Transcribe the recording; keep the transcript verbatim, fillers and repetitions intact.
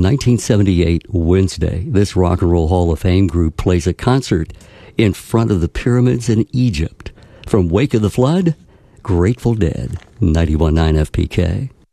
nineteen seventy-eight, Wednesday, this Rock and Roll Hall of Fame group plays a concert in front of the pyramids in Egypt. From Wake of the Flood, Grateful Dead, ninety-one point nine F P K.